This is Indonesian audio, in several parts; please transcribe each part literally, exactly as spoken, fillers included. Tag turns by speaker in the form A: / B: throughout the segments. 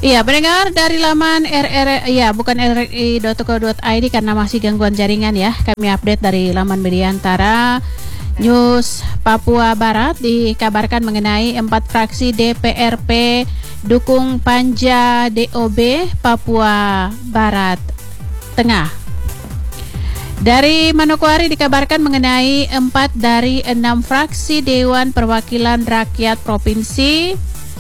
A: Iya, pendengar dari laman R R ya bukan r r i dot co dot i d karena masih gangguan jaringan ya. Kami update dari laman Mediantara. News Papua Barat dikabarkan mengenai empat fraksi D P R P dukung panja D O B Papua Barat Tengah. Dari Manokwari dikabarkan mengenai empat dari enam fraksi Dewan Perwakilan Rakyat Provinsi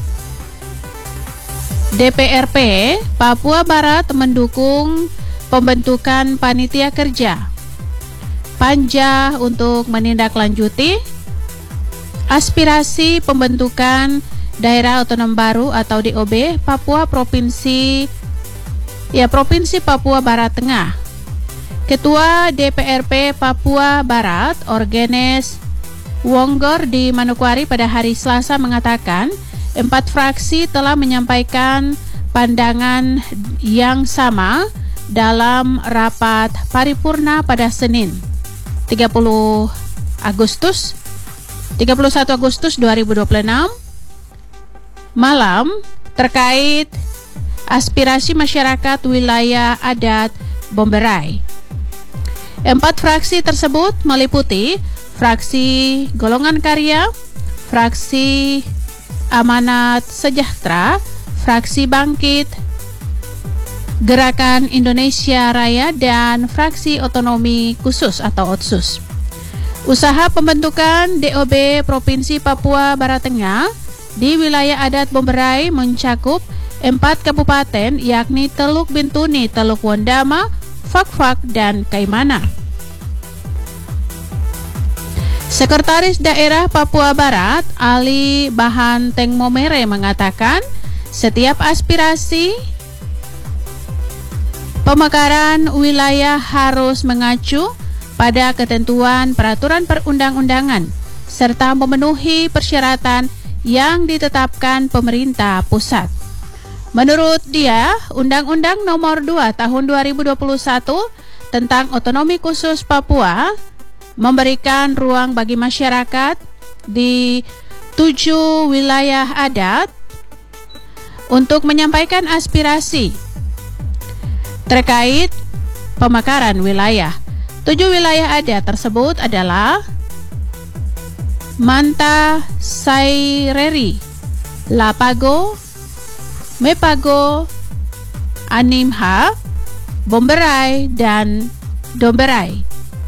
A: D P R P Papua Barat mendukung pembentukan panitia kerja panja untuk menindaklanjuti aspirasi pembentukan daerah otonom baru atau D O B Papua Provinsi ya Provinsi Papua Barat Tengah. Ketua D P R P Papua Barat Orgenes Wonggor di Manokwari pada hari Selasa mengatakan empat fraksi telah menyampaikan pandangan yang sama dalam rapat paripurna pada Senin tiga puluh Agustus tiga puluh satu Agustus dua ribu dua puluh enam malam terkait aspirasi masyarakat wilayah adat Bomberai. Empat fraksi tersebut meliputi fraksi Golongan Karya, fraksi Amanat Sejahtera, fraksi Bangkit, Gerakan Indonesia Raya, dan fraksi Otonomi Khusus atau OTSUS. Usaha pembentukan D O B Provinsi Papua Barat Tengah di wilayah adat Bomberai mencakup empat kabupaten yakni Teluk Bintuni, Teluk Wondama, Fak-Fak, dan Kaimana. Sekretaris Daerah Papua Barat Ali Bahan Tengmomere mengatakan setiap aspirasi pemekaran wilayah harus mengacu pada ketentuan peraturan perundang-undangan serta memenuhi persyaratan yang ditetapkan pemerintah pusat. Menurut dia, Undang-Undang Nomor dua Tahun dua ribu dua puluh satu tentang Otonomi Khusus Papua memberikan ruang bagi masyarakat di tujuh wilayah adat untuk menyampaikan aspirasi terkait pemekaran wilayah. Tujuh wilayah adat tersebut adalah Manta Saireri, Lapago, Mepago, Animha, Bomberai, dan Domberai.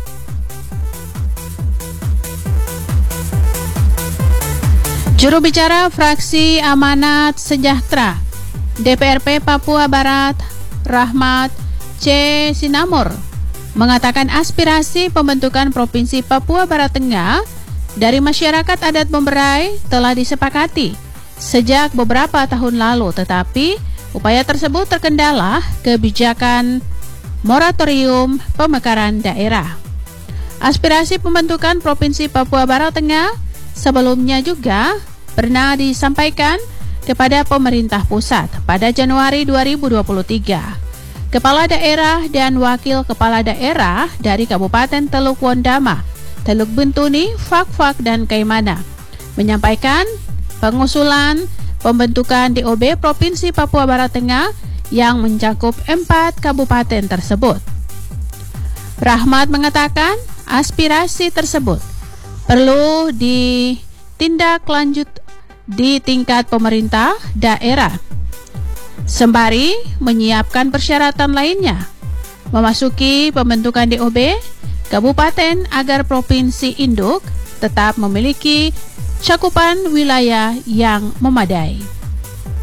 A: Juru bicara fraksi Amanat Sejahtera D P R P Papua Barat Rahmat C. Sinamor mengatakan aspirasi pembentukan Provinsi Papua Barat Tengah dari masyarakat adat Bomberai telah disepakati sejak beberapa tahun lalu, tetapi upaya tersebut terkendala kebijakan moratorium pemekaran daerah. Aspirasi pembentukan Provinsi Papua Barat Tengah sebelumnya juga pernah disampaikan kepada pemerintah pusat pada Januari dua ribu dua puluh tiga. Kepala daerah dan wakil kepala daerah dari Kabupaten Teluk Wondama, Teluk Bintuni, Fak-Fak, dan Kaimana menyampaikan pengusulan pembentukan D O B Provinsi Papua Barat Tengah yang mencakup empat kabupaten tersebut. Rahmat mengatakan aspirasi tersebut perlu ditindaklanjut di tingkat pemerintah daerah, sembari menyiapkan persyaratan lainnya memasuki pembentukan D O B kabupaten agar provinsi induk tetap memiliki cakupan wilayah yang memadai.